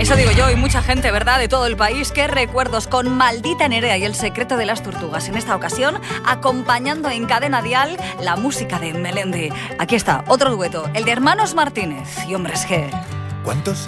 Eso digo yo y mucha gente, ¿verdad?, de todo el país. Qué recuerdos con Maldita Nerea y El secreto de las tortugas. En esta ocasión, acompañando en Cadena Dial la música de Melendi. Aquí está, otro dueto, el de Hermanos Martínez y Hombres G. ¿Cuántos